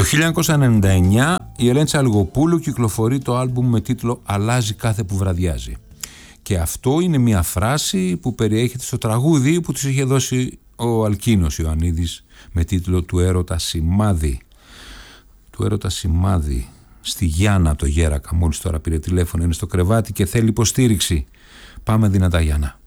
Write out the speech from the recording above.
1999 η Ελένη Τσαλιγοπούλου κυκλοφορεί το άλμπουμ με τίτλο «Αλλάζει κάθε που βραδιάζει». Και αυτό είναι μια φράση που περιέχεται στο τραγούδι που της είχε δώσει ο Αλκίνος Ιωαννίδης με τίτλο «Του έρωτα σημάδι». Του έρωτα σημάδι. Στη Γιάννα το Γέρακα, μόλις τώρα πήρε τηλέφωνο, είναι στο κρεβάτι και θέλει υποστήριξη. Πάμε δυνατά, Γιάννα.